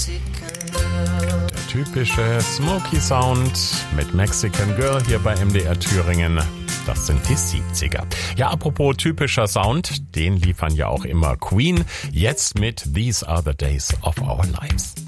Der typische Smoky Sound mit Mexican Girl hier bei MDR Thüringen. Das sind die 70er. Ja, apropos typischer Sound, den liefern ja auch immer Queen. Jetzt mit These Are the Days of Our Lives.